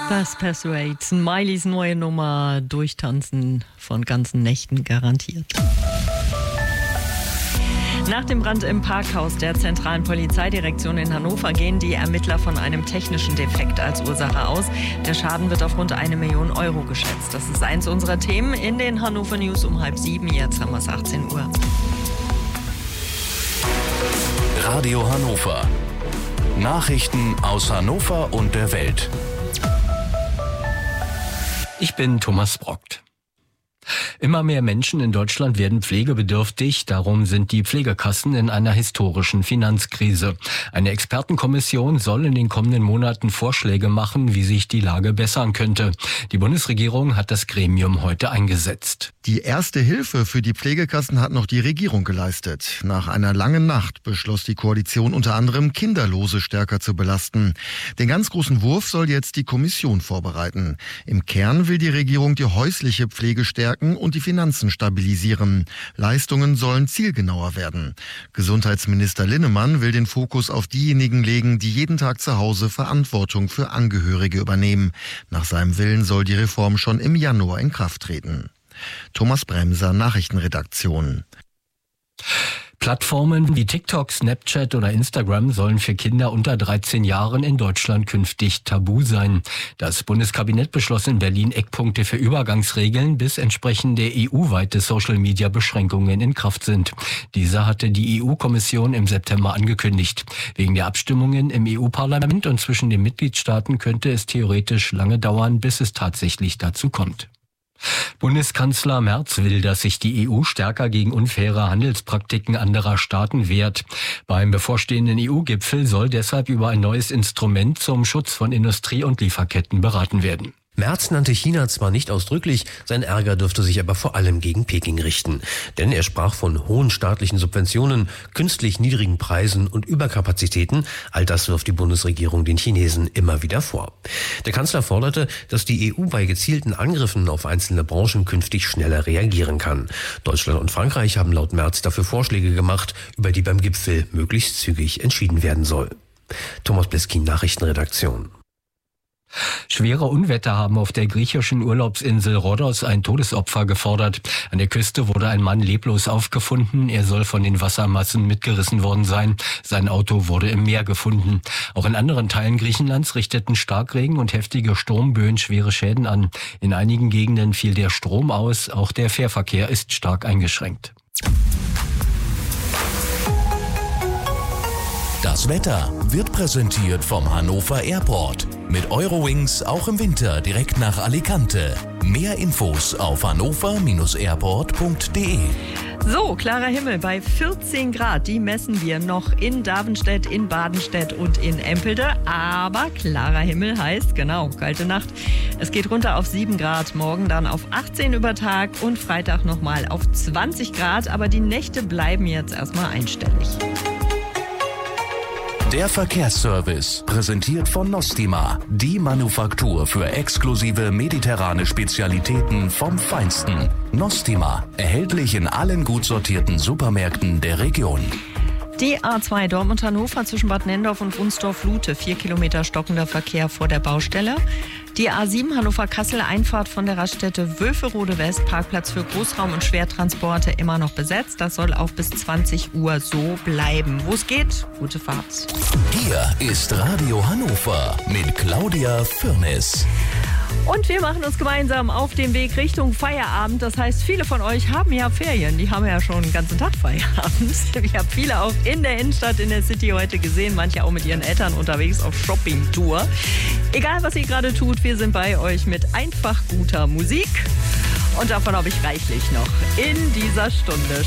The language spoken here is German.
Das Persuade, Miley's neue Nummer, Durchtanzen von ganzen Nächten garantiert. Nach dem Brand im Parkhaus der zentralen Polizeidirektion in Hannover gehen die Ermittler von einem technischen Defekt als Ursache aus. Der Schaden wird auf rund 1 Million Euro geschätzt. Das ist eins unserer Themen in den Hannover News um 6:30. Jetzt haben wir es 18 Uhr. Radio Hannover. Nachrichten aus Hannover und der Welt. Ich bin Thomas Brockt. Immer mehr Menschen in Deutschland werden pflegebedürftig. Darum sind die Pflegekassen in einer historischen Finanzkrise. Eine Expertenkommission soll in den kommenden Monaten Vorschläge machen, wie sich die Lage bessern könnte. Die Bundesregierung hat das Gremium heute eingesetzt. Die erste Hilfe für die Pflegekassen hat noch die Regierung geleistet. Nach einer langen Nacht beschloss die Koalition unter anderem, Kinderlose stärker zu belasten. Den ganz großen Wurf soll jetzt die Kommission vorbereiten. Im Kern will die Regierung die häusliche Pflege stärken und die Finanzen stabilisieren. Leistungen sollen zielgenauer werden. Gesundheitsminister Linnemann will den Fokus auf diejenigen legen, die jeden Tag zu Hause Verantwortung für Angehörige übernehmen. Nach seinem Willen soll die Reform schon im Januar in Kraft treten. Thomas Bremser, Nachrichtenredaktion. Plattformen wie TikTok, Snapchat oder Instagram sollen für Kinder unter 13 Jahren in Deutschland künftig tabu sein. Das Bundeskabinett beschloss in Berlin Eckpunkte für Übergangsregeln, bis entsprechende EU-weite Social-Media-Beschränkungen in Kraft sind. Diese hatte die EU-Kommission im September angekündigt. Wegen der Abstimmungen im EU-Parlament und zwischen den Mitgliedstaaten könnte es theoretisch lange dauern, bis es tatsächlich dazu kommt. Bundeskanzler Merz will, dass sich die EU stärker gegen unfaire Handelspraktiken anderer Staaten wehrt. Beim bevorstehenden EU-Gipfel soll deshalb über ein neues Instrument zum Schutz von Industrie- und Lieferketten beraten werden. Merz nannte China zwar nicht ausdrücklich, sein Ärger dürfte sich aber vor allem gegen Peking richten. Denn er sprach von hohen staatlichen Subventionen, künstlich niedrigen Preisen und Überkapazitäten. All das wirft die Bundesregierung den Chinesen immer wieder vor. Der Kanzler forderte, dass die EU bei gezielten Angriffen auf einzelne Branchen künftig schneller reagieren kann. Deutschland und Frankreich haben laut Merz dafür Vorschläge gemacht, über die beim Gipfel möglichst zügig entschieden werden soll. Thomas Bleskin, Nachrichtenredaktion. Schwere Unwetter haben auf der griechischen Urlaubsinsel Rhodos ein Todesopfer gefordert. An der Küste wurde ein Mann leblos aufgefunden. Er soll von den Wassermassen mitgerissen worden sein. Sein Auto wurde im Meer gefunden. Auch in anderen Teilen Griechenlands richteten Starkregen und heftige Sturmböen schwere Schäden an. In einigen Gegenden fiel der Strom aus. Auch der Fährverkehr ist stark eingeschränkt. Das Wetter wird präsentiert vom Hannover Airport. Mit Eurowings auch im Winter direkt nach Alicante. Mehr Infos auf hannover-airport.de. So, klarer Himmel bei 14 Grad. Die messen wir noch in Davenstedt, in Badenstedt und in Empelde. Aber klarer Himmel heißt, genau, kalte Nacht. Es geht runter auf 7 Grad, morgen dann auf 18 über Tag und Freitag nochmal auf 20 Grad. Aber die Nächte bleiben jetzt erstmal einstellig. Der Verkehrsservice, präsentiert von Nostima, die Manufaktur für exklusive mediterrane Spezialitäten vom Feinsten. Nostima, erhältlich in allen gut sortierten Supermärkten der Region. Die A2 Dortmund-Hannover zwischen Bad Nendorf und Wunsdorf-Lute, 4 Kilometer stockender Verkehr vor der Baustelle. Die A7 Hannover-Kassel, Einfahrt von der Raststätte Wülferode West, Parkplatz für Großraum- und Schwertransporte immer noch besetzt. Das soll auch bis 20 Uhr so bleiben. Wo es geht, gute Fahrt. Hier ist Radio Hannover mit Claudia Fürnes. Und wir machen uns gemeinsam auf den Weg Richtung Feierabend. Das heißt, viele von euch haben ja Ferien. Die haben ja schon den ganzen Tag Feierabend. Ich habe viele auch in der Innenstadt, in der City heute gesehen. Manche auch mit ihren Eltern unterwegs auf Shoppingtour. Egal, was ihr gerade tut, wir sind bei euch mit einfach guter Musik. Und davon habe ich reichlich noch in dieser Stunde.